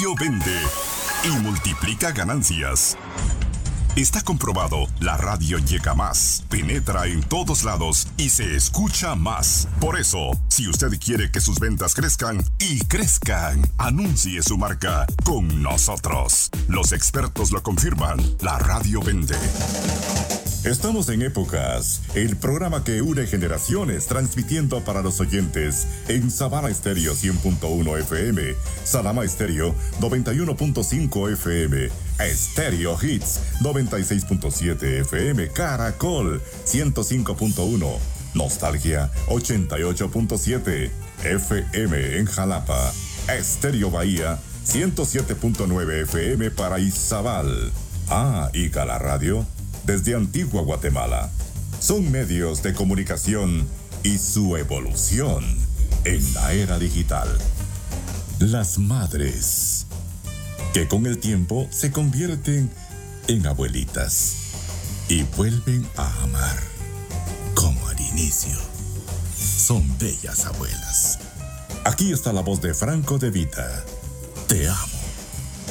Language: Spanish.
radio vende y multiplica ganancias. Está comprobado, la radio llega más, penetra en todos lados y se escucha más. Por eso, si usted quiere que sus ventas crezcan y crezcan, anuncie su marca con nosotros. Los expertos lo confirman, la radio vende. Estamos en Épocas, el programa que une generaciones transmitiendo para los oyentes en Sabana Estéreo 100.1 FM, Salama Estéreo 91.5 FM, Estéreo Hits 96.7 FM, Caracol 105.1, Nostalgia 88.7 FM en Jalapa, Estéreo Bahía 107.9 FM para Izabal. Y Gala Radio desde Antigua Guatemala. Son medios de comunicación y su evolución en la era digital. Las madres, que con el tiempo se convierten en abuelitas y vuelven a amar como al inicio. Son bellas abuelas. Aquí está la voz de Franco De Vita. Te amo.